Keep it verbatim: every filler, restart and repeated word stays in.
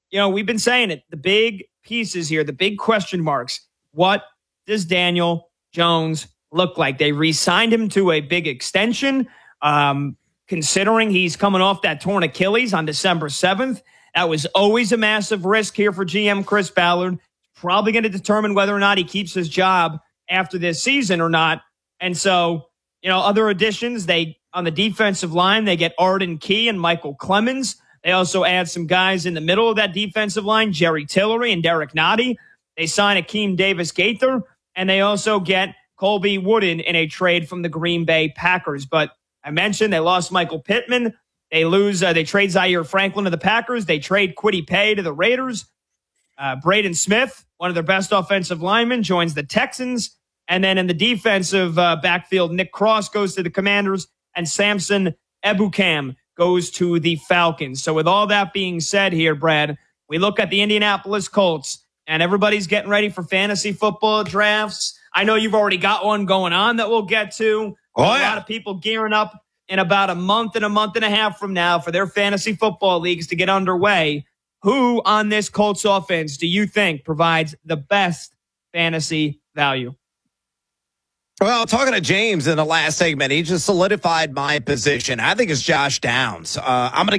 you know, we've been saying it, the big pieces here, the big question marks. What does Daniel Jones look like? They re-signed him to a big extension, um, considering he's coming off that torn Achilles on December seventh. That was always a massive risk here for G M Chris Ballard. Probably going to determine whether or not he keeps his job after this season or not. And so, you know, other additions, they on the defensive line, they get Arden Key and Michael Clemens. They also add some guys in the middle of that defensive line, Jerry Tillery and Derek Nottie. They sign Akeem Davis-Gaither, and they also get Colby Wooden in a trade from the Green Bay Packers. But I mentioned they lost Michael Pittman. They lose. Uh, they trade Zaire Franklin to the Packers. They trade Kwity Paye to the Raiders. Uh, Braden Smith, one of their best offensive linemen, joins the Texans. And then in the defensive uh, backfield, Nick Cross goes to the Commanders, and Samson Ebukam goes to the Falcons. So with all that being said here, Brad, we look at the Indianapolis Colts, and everybody's getting ready for fantasy football drafts. I know you've already got one going on that we'll get to. Oh, a yeah. lot of people gearing up in about a month and a month and a half from now for their fantasy football leagues to get underway. Who on this Colts offense do you think provides the best fantasy value? Well, talking to James in the last segment, he just solidified my position. I think it's Josh Downs. Uh, I'm going to